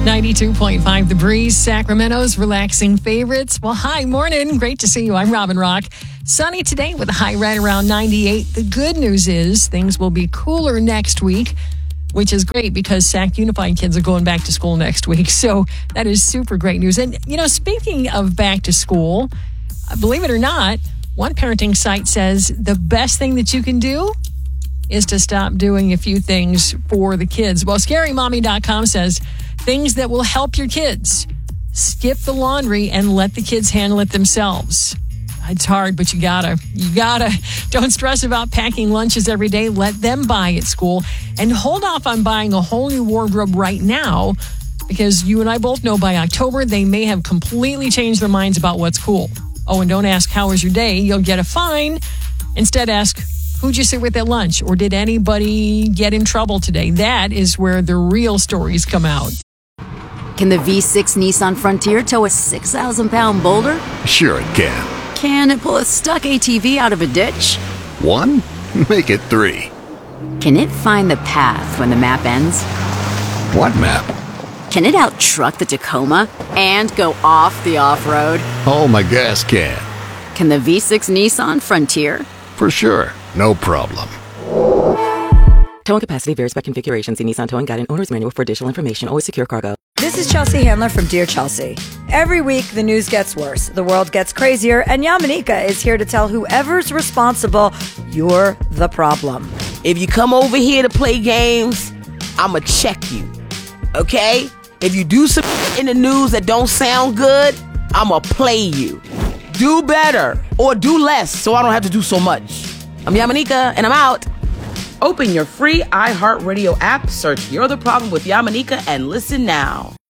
92.5 The Breeze, Sacramento's relaxing favorites. Well, hi, morning. Great to see you. I'm Robin Rock. Sunny today with a high right around 98. The good news is things will be cooler next week, which is great because Sac Unified kids are going back to school next week. So that is super great news. And, speaking of back to school, believe it or not, one parenting site says the best thing that you can do is to stop doing a few things for the kids. Well, ScaryMommy.com says things that will help your kids. Skip the laundry and let the kids handle it themselves. It's hard, but you gotta. Don't stress about packing lunches every day. Let them buy at school. And hold off on buying a whole new wardrobe right now, because you and I both know by October, they may have completely changed their minds about what's cool. Oh, and don't ask, how was your day? You'll get a fine. Instead, ask, who'd you sit with at lunch? Or did anybody get in trouble today? That is where the real stories come out. Can the V6 Nissan Frontier tow a 6,000-pound boulder? Sure it can. Can it pull a stuck ATV out of a ditch? 1? Make it 3. Can it find the path when the map ends? What map? Can it out-truck the Tacoma and go off the off-road? Oh, my gas can. Can the V6 Nissan Frontier? For sure. No problem. Towing capacity varies by configuration. See Nissan Towing Guide and Owner's Manual for additional information. Always secure cargo. This is Chelsea Handler from Dear Chelsea. Every week, the news gets worse, the world gets crazier, and Yamanika is here to tell whoever's responsible, you're the problem. If you come over here to play games, I'ma check you, okay? If you do some in the news that don't sound good, I'ma play you. Do better or do less so I don't have to do so much. I'm Yamanika, and I'm out. Open your free iHeartRadio app, search You're the Problem with Yamanika, and listen now.